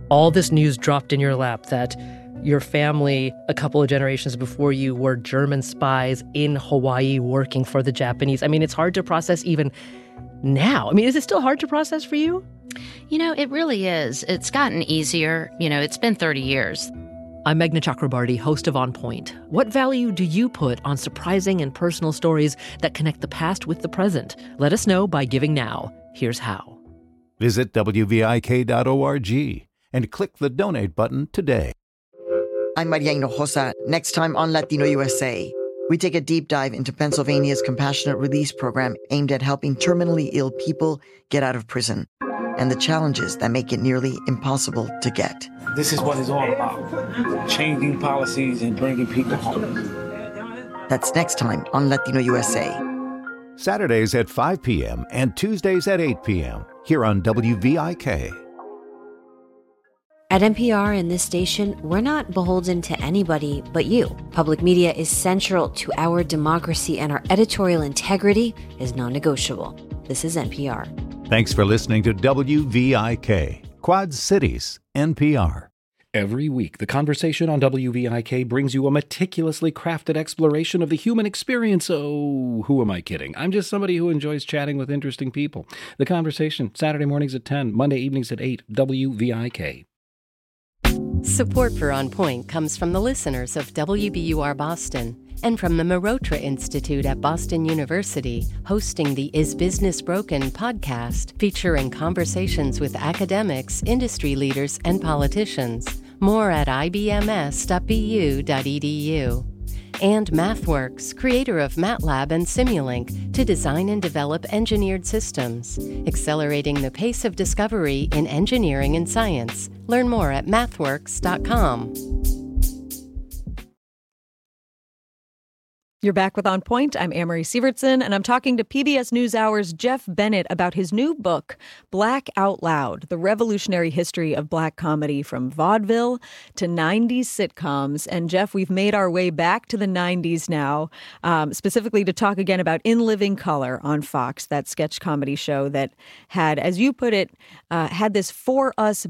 all this news dropped in your lap that your family, a couple of generations before you, were German spies in Hawaii working for the Japanese. I mean, it's hard to process even now. I mean, is it still hard to process for you? It really is. It's gotten easier. It's been 30 years. I'm Meghna Chakrabarti, host of On Point. What value do you put on surprising and personal stories that connect the past with the present? Let us know by giving now. Here's how. Visit WVIK.org and click the donate button today. I'm Maria Hinojosa. Next time on Latino USA, we take a deep dive into Pennsylvania's compassionate release program aimed at helping terminally ill people get out of prison and the challenges that make it nearly impossible to get. This is what it's all about, changing policies and bringing people home. That's next time on Latino USA. Saturdays at 5 p.m. and Tuesdays at 8 p.m. here on WVIK. At NPR and this station, we're not beholden to anybody but you. Public media is central to our democracy, and our editorial integrity is non-negotiable. This is NPR. Thanks for listening to WVIK, Quad Cities, NPR. Every week, The Conversation on WVIK brings you a meticulously crafted exploration of the human experience. Oh, who am I kidding? I'm just somebody who enjoys chatting with interesting people. The Conversation, Saturday mornings at 10, Monday evenings at 8, WVIK. Support for On Point comes from the listeners of WBUR Boston and from the Marotra Institute at Boston University, hosting the Is Business Broken podcast, featuring conversations with academics, industry leaders, and politicians. More at ibms.bu.edu. And MathWorks, creator of MATLAB and Simulink, to design and develop engineered systems, accelerating the pace of discovery in engineering and science. Learn more at mathworks.com. You're back with On Point. I'm Amory Sievertson, and I'm talking to PBS NewsHour's Jeff Bennett about his new book, Black Out Loud, The Revolutionary History of Black Comedy from Vaudeville to 90s Sitcoms. And Jeff, we've made our way back to the 90s now, specifically to talk again about In Living Color on Fox, that sketch comedy show that had, as you put it, had this for us